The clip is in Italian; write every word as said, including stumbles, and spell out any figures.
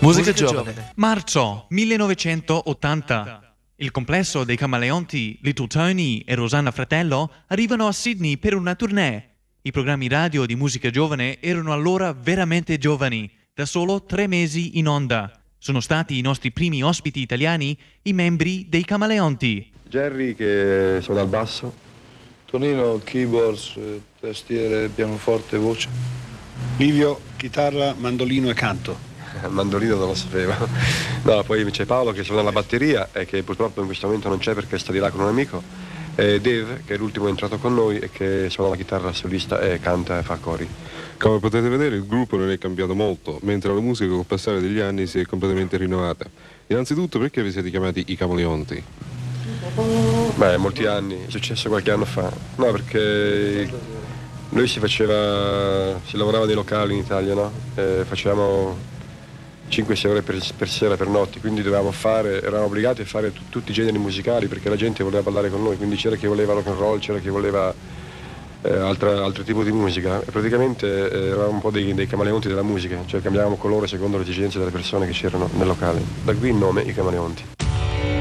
Musica giovane. Marzo millenovecentottanta. Il complesso dei Camaleonti, Little Tony e Rosanna Fratello arrivano a Sydney per una tournée. I programmi radio di musica giovane erano allora veramente giovani, da solo tre mesi in onda. Sono stati i nostri primi ospiti italiani, i membri dei Camaleonti. Jerry che suona al basso, Tonino keyboards, tastiere, pianoforte, voce. Livio chitarra, mandolino e canto. il mandolino non lo sapevo. No, poi c'è Paolo che suona la batteria e che purtroppo in questo momento non c'è perché sta di là con un amico. E Dave che è l'ultimo entrato con noi e che suona la chitarra solista e canta e fa cori. Come potete vedere il gruppo non è cambiato molto, mentre la musica col passare degli anni si è completamente rinnovata. Innanzitutto, perché vi siete chiamati i Camaleonti? Beh, molti anni, è successo qualche anno fa. No, perché lui si faceva, si lavorava nei locali in Italia, no? E facevamo cinque sei ore per, per sera, per notti, quindi dovevamo fare, eravamo obbligati a fare t- tutti i generi musicali perché la gente voleva ballare con noi, quindi c'era chi voleva rock and roll, c'era chi voleva eh, altra, altro tipo di musica e praticamente eh, eravamo un po' dei, dei camaleonti della musica, cioè cambiavamo colore secondo le esigenze delle persone che c'erano nel locale. Da qui il nome, i Camaleonti.